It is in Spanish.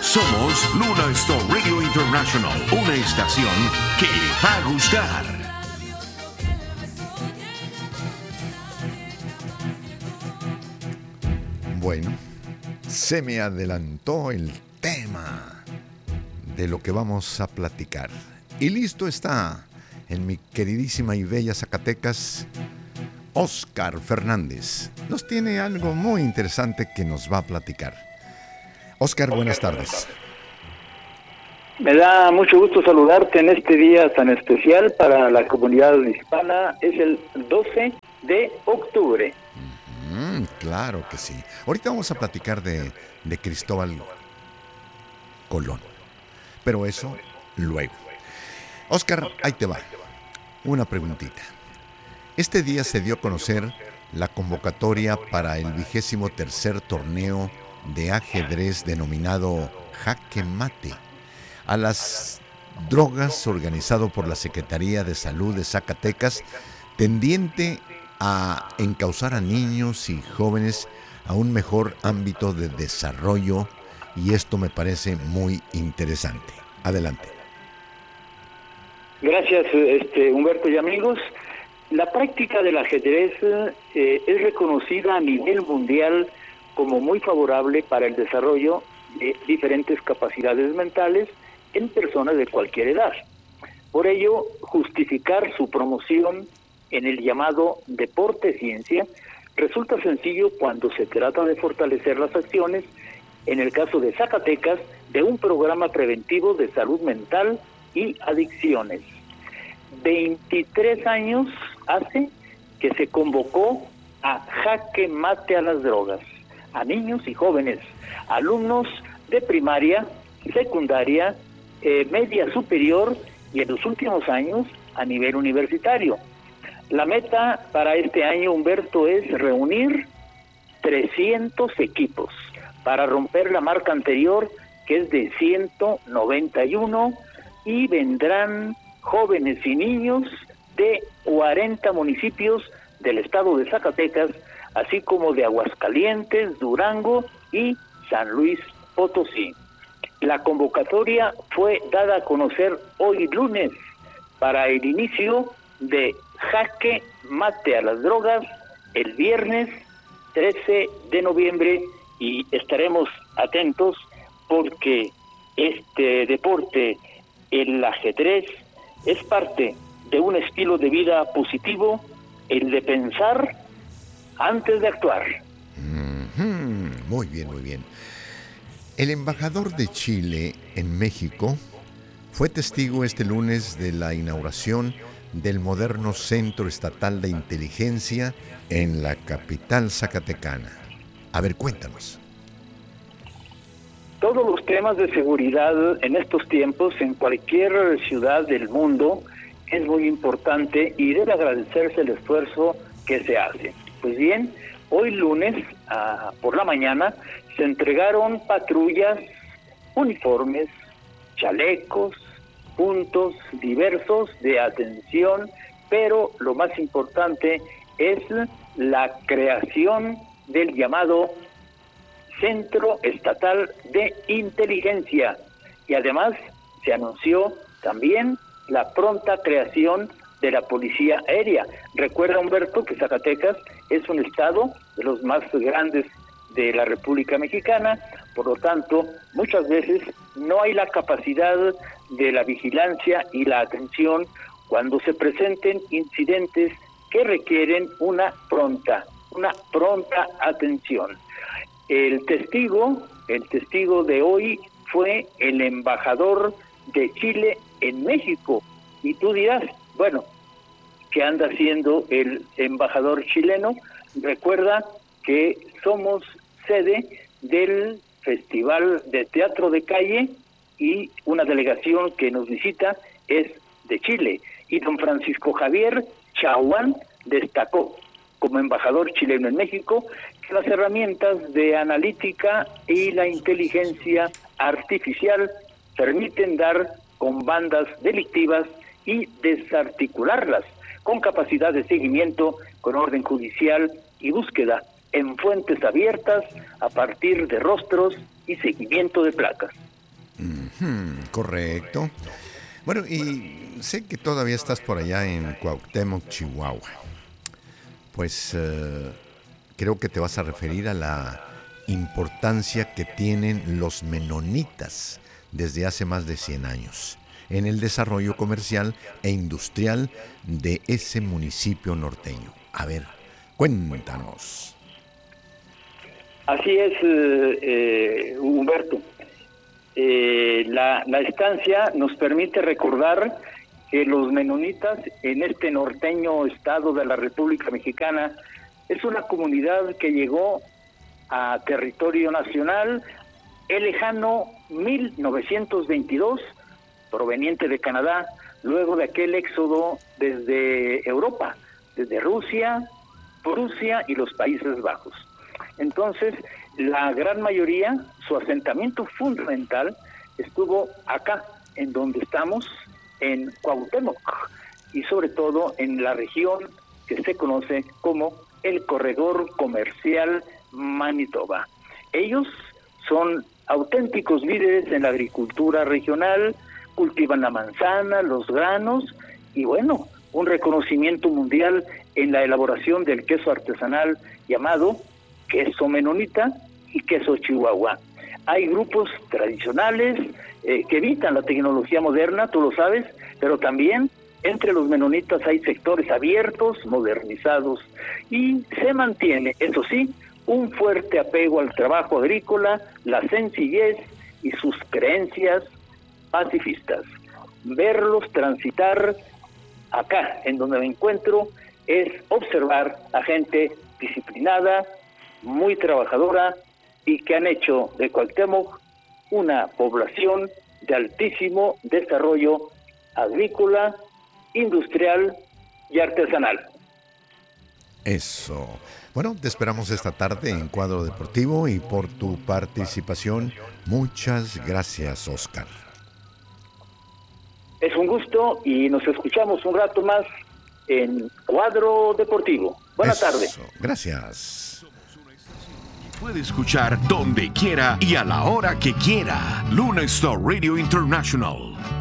Somos Luna Star Radio International, una estación que le va a gustar. Bueno, se me adelantó el tema de lo que vamos a platicar. Y listo está, en mi queridísima y bella Zacatecas, Óscar Fernández. Nos tiene algo muy interesante que nos va a platicar. Óscar, buenas tardes. Me da mucho gusto saludarte en este día tan especial para la comunidad hispana. Es el 12 de octubre. Claro que sí. Ahorita vamos a platicar de Cristóbal Colón. Pero eso luego. Óscar, ahí te va. Una preguntita. Este día se dio a conocer la convocatoria para el 23º torneo de ajedrez denominado Jaque Mate a las drogas, organizado por la Secretaría de Salud de Zacatecas, tendiente a encauzar a niños y jóvenes a un mejor ámbito de desarrollo, y esto me parece muy interesante. Adelante. Gracias, Humberto y amigos. La práctica del ajedrez es reconocida a nivel mundial como muy favorable para el desarrollo de diferentes capacidades mentales en personas de cualquier edad. Por ello, justificar su promoción en el llamado deporte ciencia resulta sencillo cuando se trata de fortalecer las acciones, en el caso de Zacatecas, de un programa preventivo de salud mental y adicciones. 23 años hace que se convocó a Jaque Mate a las drogas, a niños y jóvenes, alumnos de primaria, secundaria, media superior y en los últimos años a nivel universitario. La meta para este año, Humberto, es reunir 300 equipos para romper la marca anterior, que es de 191, y vendrán jóvenes y niños de 40 municipios del estado de Zacatecas, así como de Aguascalientes, Durango y San Luis Potosí. La convocatoria fue dada a conocer hoy lunes para el inicio de Jaque Mate a las drogas el viernes 13 de noviembre, y estaremos atentos porque este deporte, el ajedrez, es parte de un estilo de vida positivo, el de pensar antes de actuar. Muy bien, muy bien. El embajador de Chile en México fue testigo este lunes de la inauguración del moderno Centro Estatal de Inteligencia en la capital zacatecana. A ver, cuéntanos. Todos los temas de seguridad en estos tiempos, en cualquier ciudad del mundo, es muy importante y debe agradecerse el esfuerzo que se hace. Pues bien, hoy lunes, por la mañana, se entregaron patrullas, uniformes, chalecos, puntos diversos de atención, pero lo más importante es la creación del llamado Centro Estatal de Inteligencia, y además se anunció también la pronta creación de la Policía Aérea. Recuerda, Humberto, que Zacatecas es un estado de los más grandes de la República Mexicana, por lo tanto, muchas veces no hay la capacidad de la vigilancia y la atención cuando se presenten incidentes que requieren una pronta atención. El testigo de hoy fue el embajador de Chile en México, y tú dirás, bueno, ¿qué anda haciendo el embajador chileno? Recuerda que somos sede del Festival de Teatro de Calle y una delegación que nos visita es de Chile, y don Francisco Javier Chaguán destacó como embajador chileno en México que las herramientas de analítica y la inteligencia artificial permiten dar con bandas delictivas y desarticularlas con capacidad de seguimiento, con orden judicial y búsqueda en fuentes abiertas a partir de rostros y seguimiento de placas. Correcto. Bueno, y sé que todavía estás por allá en Cuauhtémoc, Chihuahua. Pues creo que te vas a referir a la importancia que tienen los menonitas desde hace más de 100 años en el desarrollo comercial e industrial de ese municipio norteño. A ver, cuéntanos. Así es, Humberto. La estancia nos permite recordar que los menonitas en este norteño estado de la República Mexicana es una comunidad que llegó a territorio nacional el lejano 1922, proveniente de Canadá, luego de aquel éxodo desde Europa, desde Rusia, Prusia y los Países Bajos. Entonces, la gran mayoría, su asentamiento fundamental estuvo acá, en donde estamos, en Cuauhtémoc, y sobre todo en la región que se conoce como el Corredor Comercial Manitoba. Ellos son auténticos líderes en la agricultura regional, cultivan la manzana, los granos, y bueno, un reconocimiento mundial en la elaboración del queso artesanal llamado queso menonita y queso chihuahua. Hay grupos tradicionales que evitan la tecnología moderna, tú lo sabes, pero también entre los menonitas hay sectores abiertos, modernizados, y se mantiene, eso sí, un fuerte apego al trabajo agrícola, la sencillez y sus creencias pacifistas. Verlos transitar acá, en donde me encuentro, es observar a gente disciplinada, muy trabajadora y que han hecho de Cuauhtémoc una población de altísimo desarrollo agrícola, industrial y artesanal. Eso. Bueno, te esperamos esta tarde en Cuadro Deportivo y por tu participación, muchas gracias, Óscar. Es un gusto y nos escuchamos un rato más en Cuadro Deportivo. Buenas tardes. Gracias. Puede escuchar donde quiera y a la hora que quiera. Luna Star Radio International.